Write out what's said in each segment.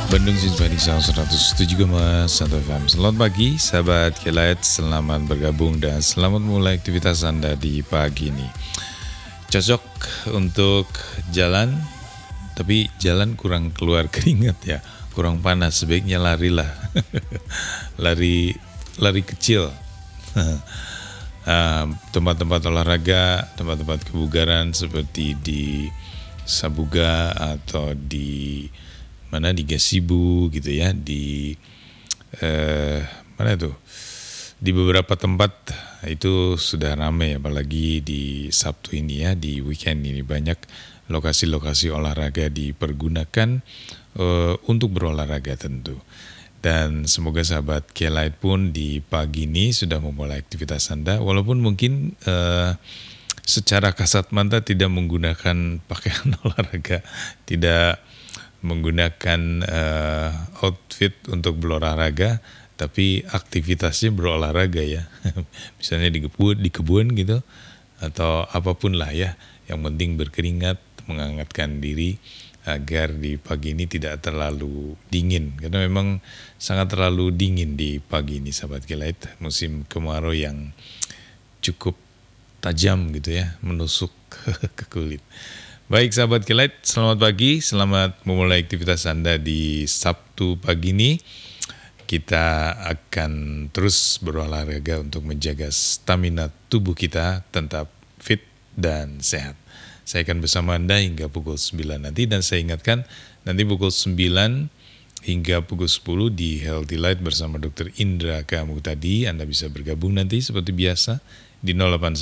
Bandung Sinfonisan 107,1 FM. Selamat pagi sahabat Kilat, selamat bergabung dan selamat mulai aktivitas Anda di pagi ini. Cocok untuk jalan, tapi jalan kurang keluar keringat ya, kurang panas, sebaiknya larilah. lari kecil. Tempat-tempat olahraga, tempat-tempat kebugaran seperti di Sabuga atau di Gasibu gitu ya, di mana itu, di beberapa tempat itu sudah ramai, apalagi di Sabtu ini ya, di weekend ini banyak lokasi-lokasi olahraga dipergunakan untuk berolahraga tentu. Dan semoga sahabat K-Light pun di pagi ini sudah memulai aktivitas Anda, walaupun mungkin secara kasat mata tidak menggunakan pakaian olahraga, tidak menggunakan outfit untuk berolahraga, tapi aktivitasnya berolahraga ya. Misalnya di kebun gitu, atau apapun lah ya, yang penting berkeringat, menghangatkan diri agar di pagi ini tidak terlalu dingin, karena memang sangat terlalu dingin di pagi ini sahabat Kilat, musim kemarau yang cukup tajam gitu ya, menusuk ke kulit. Baik sahabat Kilat, selamat pagi, selamat memulai aktivitas Anda di Sabtu pagi ini. Kita akan terus berolahraga untuk menjaga stamina tubuh kita tetap fit dan sehat. Saya akan bersama Anda hingga pukul 9 nanti, dan saya ingatkan nanti pukul 9 hingga pukul 10 di Healthy Light bersama Dr. Indra K. Muhtadi. Anda bisa bergabung nanti seperti biasa di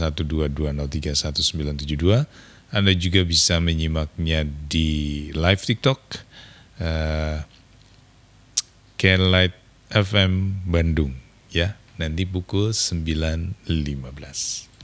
0812203192. Anda juga bisa menyimaknya di live TikTok K-Light FM Bandung ya, nanti pukul 9.15.